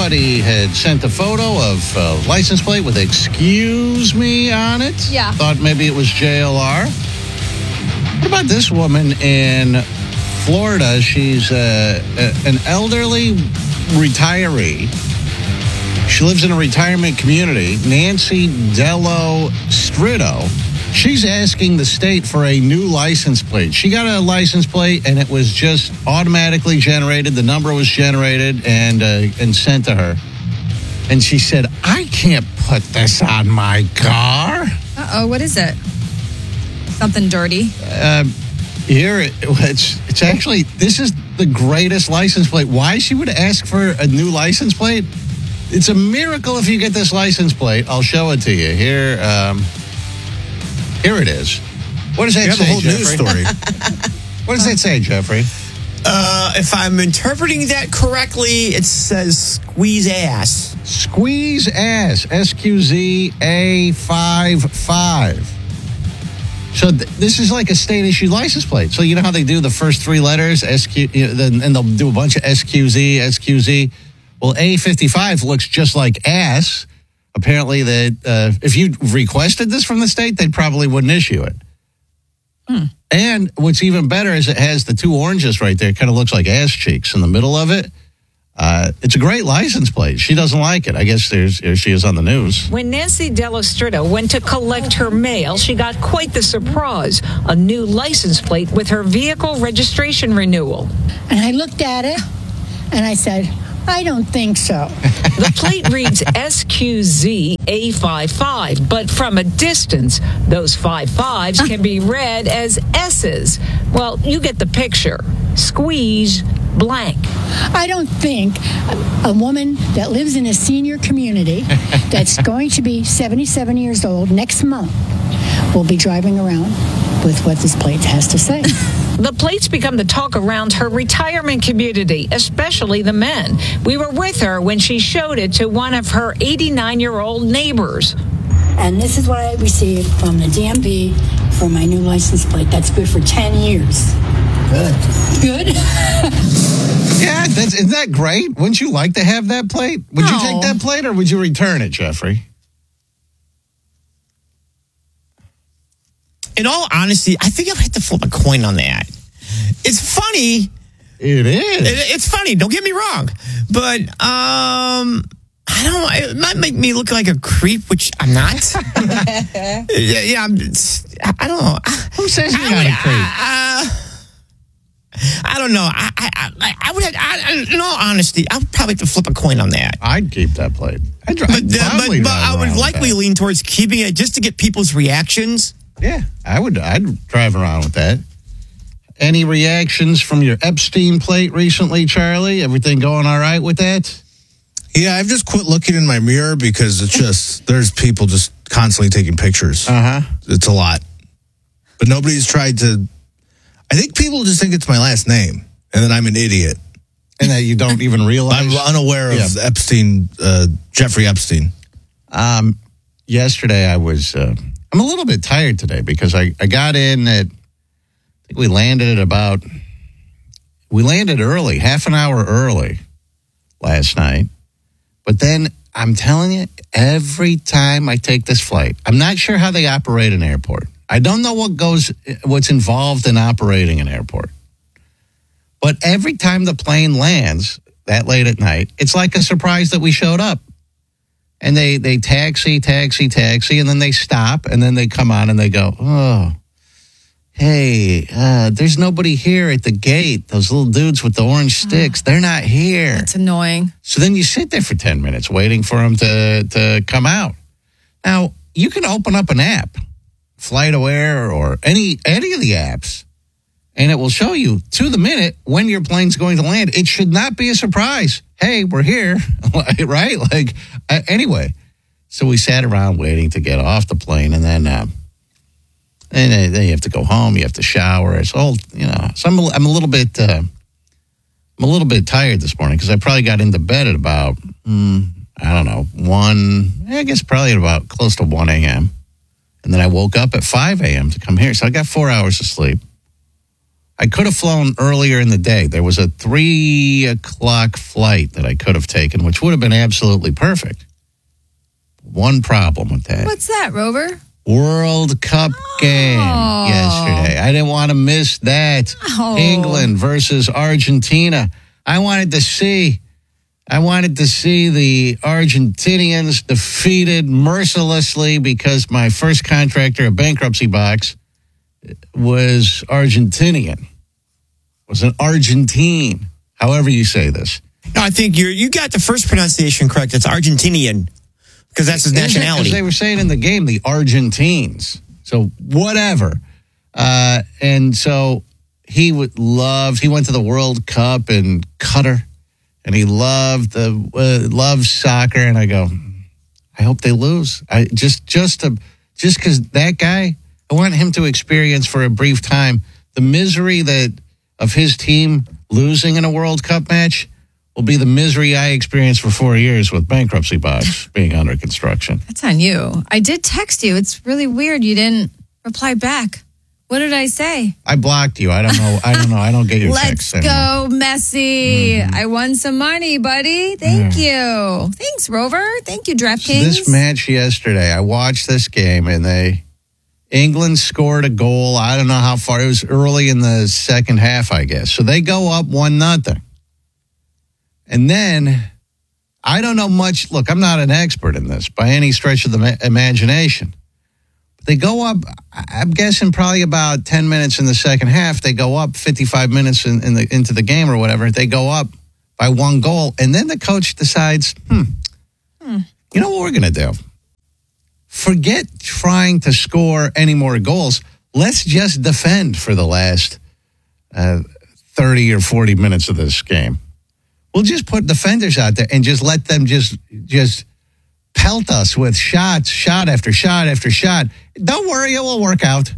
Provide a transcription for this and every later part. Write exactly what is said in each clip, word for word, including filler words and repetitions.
somebody had sent a photo of a license plate with "excuse me" on it. Yeah. Thought maybe it was J L R. What about this woman in Florida? She's uh, a, an elderly retiree. She lives in a retirement community. Nancy Dello Stritto. She's asking the state for a new license plate. She got a license plate, and it was just automatically generated. The number was generated and uh, and sent to her. And she said, I can't put this on my car. Uh-oh, what is it? Something dirty? Uh, here, it, it's, it's actually, this is the greatest license plate. Why she would ask for a new license plate? It's a miracle if you get this license plate. I'll show it to you. Here, um... Here it is. What does that you say, have a whole Jeffrey? news story. What does that say, Jeffrey? Uh, if I'm interpreting that correctly, it says squeeze ass. Squeeze ass. S Q Z A fifty-five. So th- this is like a state-issued license plate. So you know how they do the first three letters, S Q, you know, then, and they'll do a bunch of S Q Z, S Q Z. Well, A fifty-five looks just like ass. Apparently, that uh, if you requested this from the state, they probably wouldn't issue it. Hmm. And what's even better is it has the two oranges right there. It kind of looks like ass cheeks in the middle of it. Uh, it's a great license plate. She doesn't like it. I guess there's here she is on the news. When Nancy Dello Stritto went to collect her mail, she got quite the surprise. A new license plate with her vehicle registration renewal. And I looked at it, and I said, I don't think so. The plate reads S Q Z A fifty-five, but from a distance, those five fives can be read as S's. Well, you get the picture. Squeeze blank. I don't think a, a woman that lives in a senior community that's going to be seventy-seven years old next month will be driving around with what this plate has to say. The plates become the talk around her retirement community, especially the men. We were with her when she showed it to one of her eighty-nine-year-old neighbors. And this is what I received from the D M V for my new license plate. That's good for ten years. Good. Good? Yeah, that's, isn't that great? Wouldn't you like to have that plate? Would you take that plate or would you return it, Jeffrey? In all honesty, I think I'll have to flip a coin on that. It's funny. It is. It, it's funny. Don't get me wrong. But, um, I don't know. It might make me look like a creep, which I'm not. yeah, yeah I'm, I don't know. Who says you're I, not a creep? I, uh, I don't know. I, I, I, I would have, I, in all honesty, I would probably have to flip a coin on that. I'd keep that plate. I'd, but, I'd uh, but, but I would likely that. lean towards keeping it just to get people's reactions. Yeah, I would. I'd drive around with that. Any reactions from your Epstein plate recently, Charlie? Everything going all right with that? Yeah, I've just quit looking in my mirror because it's just, there's people just constantly taking pictures. Uh-huh. It's a lot. But nobody's tried to, I think people just think it's my last name, and then I'm an idiot. And that you don't even realize? I'm unaware of yeah. Epstein, uh, Jeffrey Epstein. Um, yesterday I was, uh, I'm a little bit tired today because I, I got in at, I think we landed at about, we landed early, half an hour early last night. But then I'm telling you, every time I take this flight, I'm not sure how they operate an airport. I don't know what goes, what's involved in operating an airport. But every time the plane lands that late at night, it's like a surprise that we showed up. And they, they taxi, taxi, taxi, and then they stop, and then they come on and they go, oh, hey, uh, there's nobody here at the gate. Those little dudes with the orange sticks, they're not here. That's annoying. So then you sit there for ten minutes waiting for them to, to come out. Now, you can open up an app, FlightAware or any any of the apps, and it will show you to the minute when your plane's going to land. It should not be a surprise. Hey, we're here, right? Like, uh, anyway, so we sat around waiting to get off the plane, and then, uh, and then you have to go home. You have to shower. It's all, you know. So I'm a, I'm a little bit, uh, I'm a little bit tired this morning because I probably got into bed at about, mm, I don't know, one. I guess probably at about close to one a.m. And then I woke up at five a.m. to come here, so I got four hours of sleep. I could have flown earlier in the day. There was a three o'clock flight that I could have taken, which would have been absolutely perfect. One problem with that. What's that, Rover? World Cup game yesterday. I didn't want to miss that. Oh. England versus Argentina. I wanted to see, I wanted to see the Argentinians defeated mercilessly because my first contractor at Bankruptcy Box was Argentinian. Was an Argentine. However you say this. No, I think you you got the first pronunciation correct. It's Argentinian because that's his nationality. Because they were saying in the game, the Argentines. So whatever. Uh, and so he would love, he went to the World Cup in Qatar and he loved the, uh, loves soccer. And I go, I hope they lose. I just, just to, just because that guy, I want him to experience for a brief time the misery that of his team losing in a World Cup match will be the misery I experienced for four years with Bankruptcy Box being under construction. That's on you. I did text you. It's really weird you didn't reply back. What did I say? I blocked you. I don't know. I don't know. I don't get your Let's texts anymore. go, Messi. Mm-hmm. I won some money, buddy. Thank you. Thanks, Rover. Thank you, So DraftKings. this match yesterday, I watched this game and they, England scored a goal. I don't know how far. It was early in the second half, I guess. So they go up one nothing. And then, I don't know much. Look, I'm not an expert in this by any stretch of the ma- imagination. But they go up, I'm guessing probably about ten minutes in the second half. They go up fifty-five minutes in, in the, into the game or whatever. They go up by one goal. And then the coach decides, hmm, hmm. you know what we're going to do? Forget trying to score any more goals. Let's just defend for the last uh, thirty or forty minutes of this game. We'll just put defenders out there and just let them just just pelt us with shots, shot after shot after shot. Don't worry, it will work out.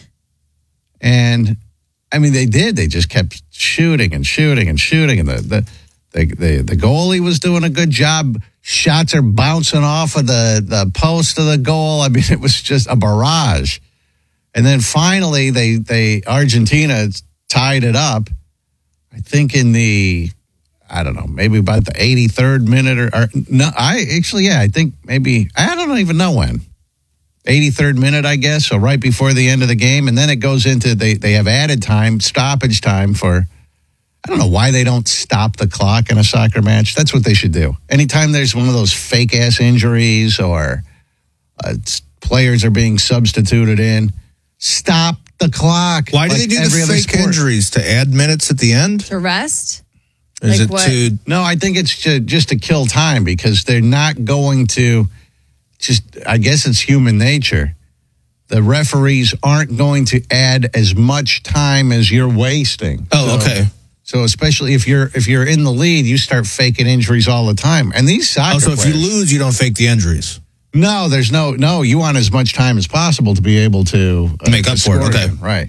And, I mean, they did. They just kept shooting and shooting and shooting. And the the, the, the, the goalie was doing a good job. Shots are bouncing off of the, the post of the goal. I mean, it was just a barrage. And then finally, they, they Argentina tied it up, I think in the... I don't know, maybe about the eighty-third minute or, or no, I actually, yeah, I think maybe, I don't even know when. eighty-third minute, I guess, so right before the end of the game. And then it goes into, they, they have added time, stoppage time for, I don't know why they don't stop the clock in a soccer match. That's what they should do. Anytime there's one of those fake ass injuries or uh, players are being substituted in, stop the clock. Why do like they do every the other fake sport. injuries? To add minutes at the end? To rest? Is Like it what? to... No, I think it's to, just to kill time because they're not going to just, I guess it's human nature. The referees aren't going to add as much time as you're wasting. Oh, So- okay. So especially if you're if you're in the lead, you start faking injuries all the time. And these soccer Oh, so if you players- lose, you don't fake the injuries. no, there's no no. You want as much time as possible to be able to uh, Make to up for it, score okay. again, right?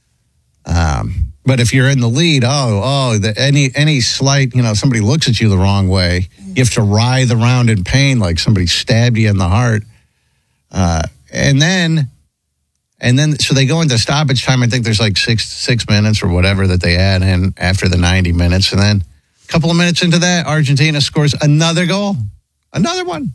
Um, but if you're in the lead, oh oh, the, any any slight, you know, somebody looks at you the wrong way, you have to writhe around in pain like somebody stabbed you in the heart, uh, and then and then so they go into stoppage time. I think there's like six six minutes or whatever that they add in after the ninety minutes, and then a couple of minutes into that, Argentina scores another goal, another one.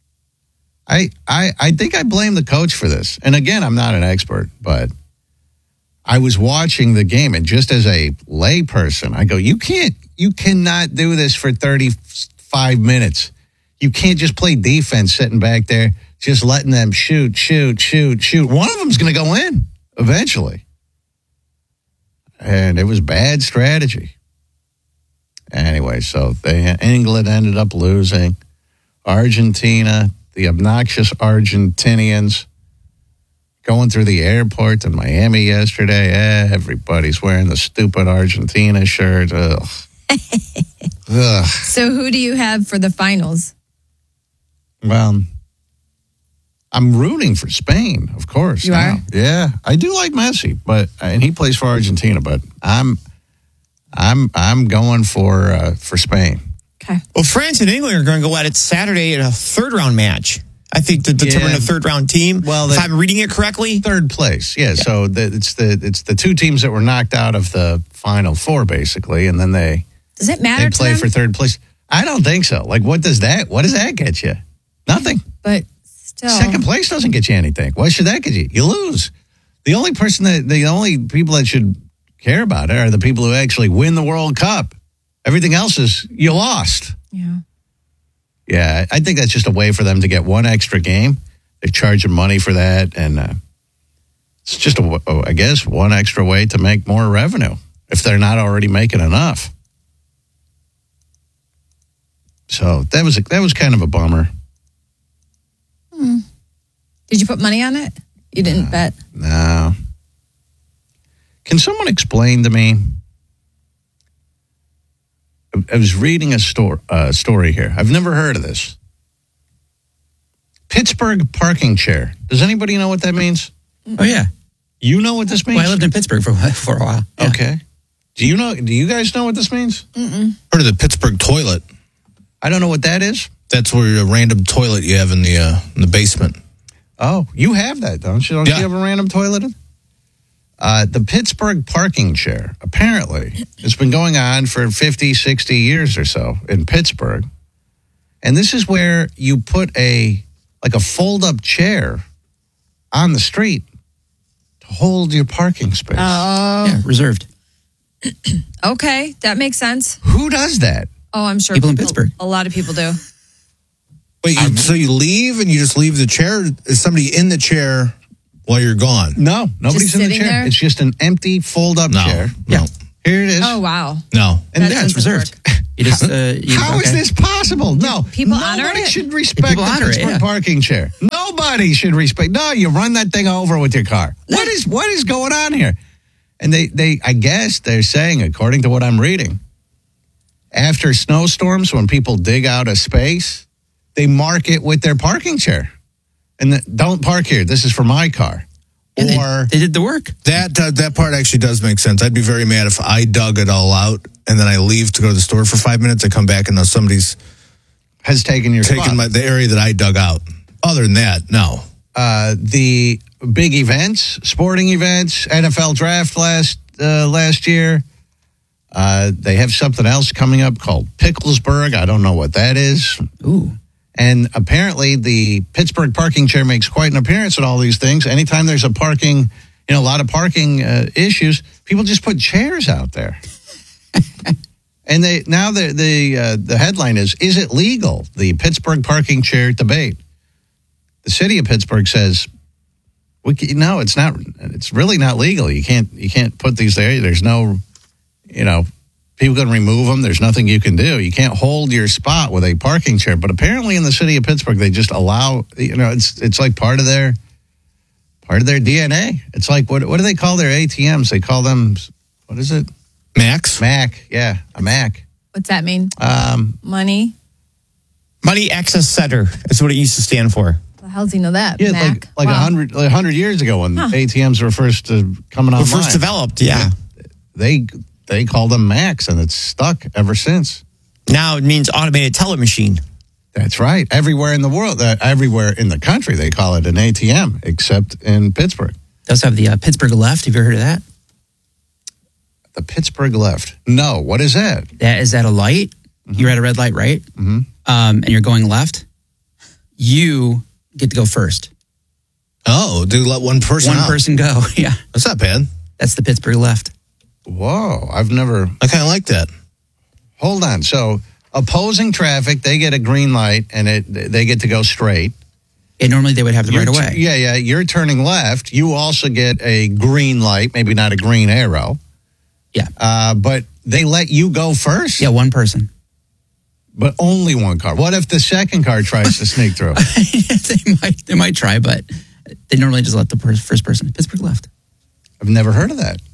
I, I I think I blame the coach for this. And again, I'm not an expert, but I was watching the game, and just as a lay person, I go, you can't, you cannot do this for thirty-five minutes. You can't just play defense sitting back there, just letting them shoot, shoot, shoot, shoot. One of them's going to go in eventually. And it was bad strategy. Anyway, so they, England ended up losing. Argentina, the obnoxious Argentinians, going through the airport in Miami yesterday. Eh, everybody's wearing the stupid Argentina shirt. Ugh. Ugh. So who do you have for the finals? Well, I'm rooting for Spain, of course. You now. are? Yeah, I do like Messi, but and he plays for Argentina. But I'm, I'm, I'm going for uh, for Spain. Okay. Well, France and England are going to go at it Saturday in a third round match. I think, to determine Yeah. a third round team. Well, if they- I'm reading it correctly. Third place, yeah. So the, it's the it's the two teams that were knocked out of the final four, basically, and then they Does it matter they to play them? for third place. I don't think so. Like, what does that what does that get you? Nothing. But still. Second place doesn't get you anything. Why should that get you? You lose. The only person that the only people that should care about it are the people who actually win the World Cup. Everything else is you lost. Yeah. Yeah, I think that's just a way for them to get one extra game. They're charging money for that, and uh, it's just, a, I guess, one extra way to make more revenue if they're not already making enough. So that was a, that was kind of a bummer. Did you put money on it? You didn't bet. No. Can someone explain to me? I- I was reading a story, uh, story here. I've never heard of this. Pittsburgh parking chair. Does anybody know what that means? Oh, yeah. You know what this means? Well, I lived in Pittsburgh for, for a while. Yeah. Okay. Do you know? Do you guys know what this means? Heard of the Pittsburgh toilet? I don't know what that is. That's where a random toilet you have in the uh, in the basement. Oh, you have that, don't you? Don't Yeah. you have a random toilet? Uh, the Pittsburgh parking chair, apparently, has been going on for fifty, sixty years or so in Pittsburgh. And this is where you put a, like a fold-up chair on the street to hold your parking space. Oh, Yeah, reserved. okay. That makes sense. Who does that? Oh, I'm sure People in Pittsburgh. A lot of people do. Wait, you, so you leave and you just leave the chair? Is somebody in the chair while you're gone? No, nobody's in the sitting chair. there? It's just an empty fold-up No. chair. No. Here it is. Oh, wow. No. And That that's It's doesn't reserved. work. You just, uh, you, How is okay. this possible? No. People honor Nobody it? should respect People the honor it, Pittsburgh yeah. parking chair. Nobody should respect. No, you run that thing over with your car. What is what is going on here? And they, they I guess they're saying, according to what I'm reading, after snowstorms, when people dig out a space, they mark it with their parking chair. And the, don't park here. This is for my car. Yeah, they- Or they, did the work. That uh, that part actually does make sense. I'd be very mad if I dug it all out and then I leave to go to the store for five minutes. I come back and now somebody's has taken your taken spot. my, the area that I dug out. Other than that, no. uh, the big events, sporting events, N F L draft last uh, last year. Uh, they have something else coming up called Picklesburg. I don't know what that is. Ooh. And apparently the Pittsburgh parking chair makes quite an appearance at all these things. Anytime there's a parking, you know, a lot of parking uh, issues, people just put chairs out there. And they now the the uh, the headline is, is it legal? The Pittsburgh parking chair debate. The city of Pittsburgh says, we can, no, it's not. It's really not legal. You can't you can't put these there. There's no, you know, people can remove them. There's nothing you can do. You can't hold your spot with a parking chair. But apparently, in the city of Pittsburgh, they just allow. You know, it's it's like part of their part of their D N A. It's like what what do they call their A T Ms? They call them, what is it? Max? Mac. Yeah, a Mac. What's that mean? Um, Money? Money Access Center is what it used to stand for. The hell do you know that? yeah, Mac? like like a Wow. hundred like a hundred years ago when A T Ms were first uh, coming Were online. first developed, yeah. They they called them Macs, and it's stuck ever since. Now it means automated teller machine. That's right. Everywhere in the world, uh, everywhere in the country, they call it an A T M, except in Pittsburgh. They also have the uh, Pittsburgh Left. Have you ever heard of that? The Pittsburgh Left. No, what is that? That is at a light. You're at a red light, right? Mm-hmm. Um, and you're going left. You get to go first. Oh, do let one person One out. person go. Yeah, That's not bad. that's the Pittsburgh Left. Whoa, I've never. I kind of like that. Hold on. So opposing traffic, they get a green light, and it they get to go straight. And normally they would have the You're right t- away. yeah, yeah. You're turning left. You also get a green light, maybe not a green arrow. Yeah. Uh, but they let you go first. Yeah, one person. But only one car. What if the second car tries to sneak through? they might they might try, but they normally just let the per- first person. Pittsburgh Left. I've never heard of that.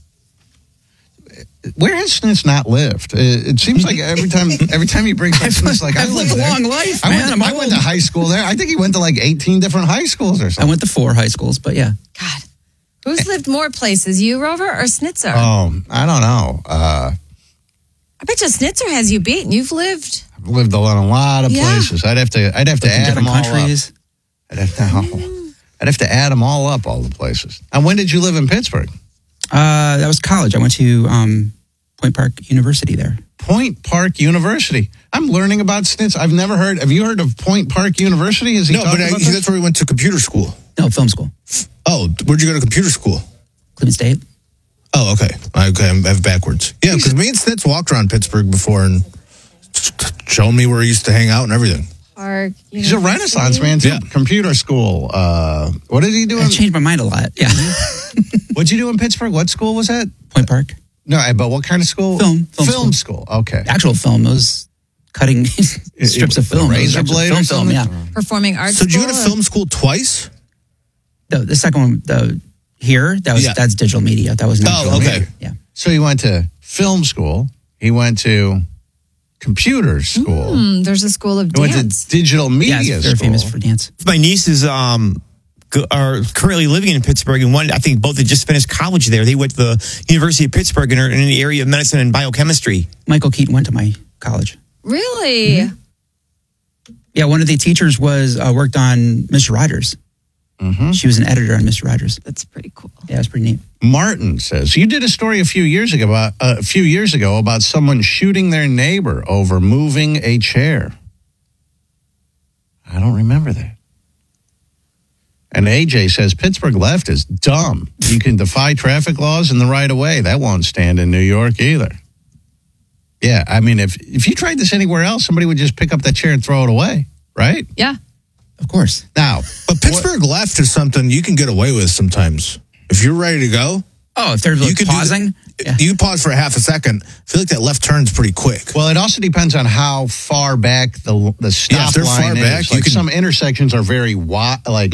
Where has Snitz not lived? It, it seems like every time every time he brings up Snitz, like I I've lived a there. long life, I man. went, I'm to, I went to old. high school there. I think he went to like eighteen different high schools or I something. went to four high schools, but yeah. God. Who's lived more places, you, Rover, or Snitzer? Oh, I don't know. Uh, I bet you Snitzer has you beat, and you've lived. I've lived a lot, a lot of Yeah. places. I'd have to. I'd have to Lived in add them different all countries. up. I'd have to, I'd have to add them all up, all the places. And when did you live in Pittsburgh? Uh, that was college. I went to um, Point Park University there. Point Park University. I'm learning about snits. I've never heard. Have you heard of Point Park University? Is he No, but talking I, about this? that's where we went to computer school. No, film school. Oh, where'd you go to computer school? Cleveland State. Oh, okay. Okay, I have backwards. Yeah, because me and Snitz walked around Pittsburgh before and showed me where he used to hang out and everything. Park. He's a Renaissance man, too. Yeah. Computer school. Uh, what did he do? I In, changed my mind a lot. Yeah. what'd you do in Pittsburgh? What school was that? Point Park. No, but what kind of school? Film. Film, Film school. school. Okay. Actual film. It was cutting strips of film. a razor It was blade or film, film, something? yeah. Performing arts. So did you go to school, or- film school twice? The, the second one, the here, that was Yeah. that's digital media. That was Oh, digital okay. media. Yeah. So he went to film school. He went to computer school. Hmm, there's a school of He went dance. to digital media Yeah, it's very school. famous for dance. My nieces um, go- are currently living in Pittsburgh, and one, I think both had just finished college there. They went to the University of Pittsburgh and are in the area of medicine and biochemistry. Michael Keaton went to my college. Really? Mm-hmm. Yeah, one of the teachers was uh, worked on Mister Rogers. Mm-hmm. She was an editor on Mister Rogers. That's pretty cool. Yeah, it's pretty neat. Martin says you did a story a few years ago about uh, a few years ago about someone shooting their neighbor over moving a chair. I don't remember that. And A J says Pittsburgh left is dumb. You can defy traffic laws in the right of way. That won't stand in New York either. Yeah, I mean, if if you tried this anywhere else, somebody would just pick up that chair and throw it away, right? Yeah. Of course. Now, But Pittsburgh left is something you can get away with sometimes. If you're ready to go, Oh, if they're you like could do pausing. the- Yeah. You pause for a half a second. I feel like that left turn's pretty quick. well, it also depends on how far back the the stop Yeah, if they're line far is. back, you Like can- some intersections are very wide, like